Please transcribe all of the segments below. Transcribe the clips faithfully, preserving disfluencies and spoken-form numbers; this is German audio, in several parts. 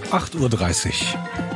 acht Uhr dreißig.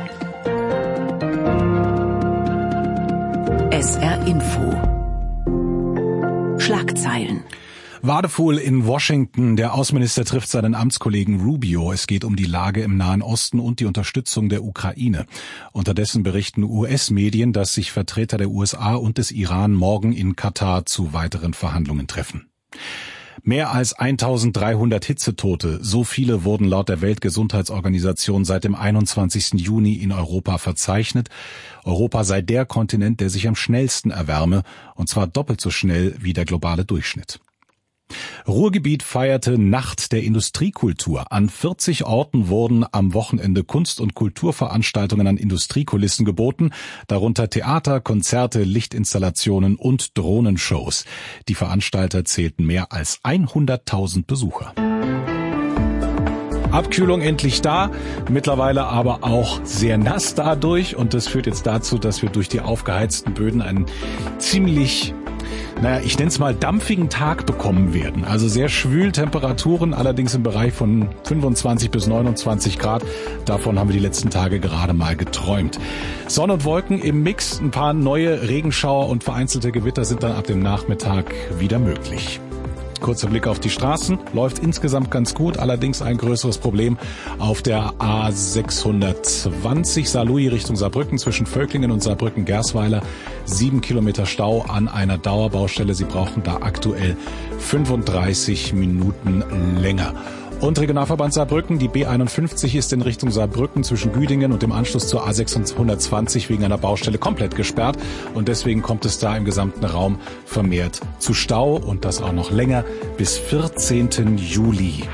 S R Info. Schlagzeilen. Wadefuhl in Washington. Der Außenminister trifft seinen Amtskollegen Rubio. Es geht um die Lage im Nahen Osten und die Unterstützung der Ukraine. Unterdessen berichten U S-Medien, dass sich Vertreter der U S A und des Iran morgen in Katar zu weiteren Verhandlungen treffen. Mehr als eintausenddreihundert Hitzetote, so viele wurden laut der Weltgesundheitsorganisation seit dem einundzwanzigsten Juni in Europa verzeichnet. Europa sei der Kontinent, der sich am schnellsten erwärme, und zwar doppelt so schnell wie der globale Durchschnitt. Ruhrgebiet feierte Nacht der Industriekultur. An vierzig Orten wurden am Wochenende Kunst- und Kulturveranstaltungen an Industriekulissen geboten, darunter Theater, Konzerte, Lichtinstallationen und Drohnenshows. Die Veranstalter zählten mehr als hunderttausend Besucher. Abkühlung endlich da, mittlerweile aber auch sehr nass dadurch, und das führt jetzt dazu, dass wir durch die aufgeheizten Böden einen ziemlich naja, ich nenne es mal dampfigen Tag bekommen werden. Also sehr schwül Temperaturen, allerdings im Bereich von fünfundzwanzig bis neunundzwanzig Grad. Davon haben wir die letzten Tage gerade mal geträumt. Sonne und Wolken im Mix, ein paar neue Regenschauer und vereinzelte Gewitter sind dann ab dem Nachmittag wieder möglich. Kurzer Blick auf die Straßen, läuft insgesamt ganz gut, allerdings ein größeres Problem auf der A sechshundertzwanzig Saarlouis Richtung Saarbrücken zwischen Völklingen und Saarbrücken-Gersweiler. Sieben Kilometer Stau an einer Dauerbaustelle. Sie brauchen da aktuell fünfunddreißig Minuten länger. Und Regionalverband Saarbrücken, die B einundfünfzig ist in Richtung Saarbrücken zwischen Güdingen und dem Anschluss zur A sechshundertzwanzig wegen einer Baustelle komplett gesperrt. Und deswegen kommt es da im gesamten Raum vermehrt zu Stau und das auch noch länger bis vierzehnten Juli.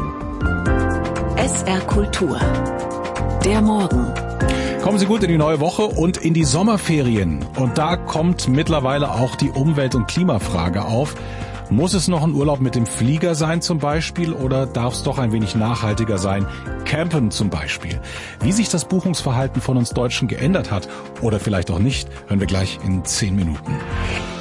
S R Kultur. Der Morgen. Kommen Sie gut in die neue Woche und in die Sommerferien. Und da kommt mittlerweile auch die Umwelt- und Klimafrage auf. Muss es noch ein Urlaub mit dem Flieger sein zum Beispiel oder darf es doch ein wenig nachhaltiger sein? Campen zum Beispiel. Wie sich das Buchungsverhalten von uns Deutschen geändert hat oder vielleicht auch nicht, hören wir gleich in zehn Minuten.